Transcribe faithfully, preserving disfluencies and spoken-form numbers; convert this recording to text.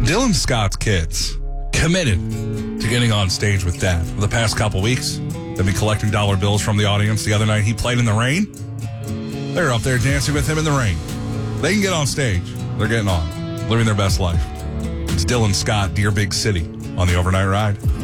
Dylan Scott's kids committed to getting on stage with Dad. For the past couple weeks, they've been collecting dollar bills from the audience. The other night, he played in the rain. They're up there dancing with him in the rain. They can get on stage. They're getting on, living their best life. It's Dylan Scott, Dear Big City, on the Overnight Ride.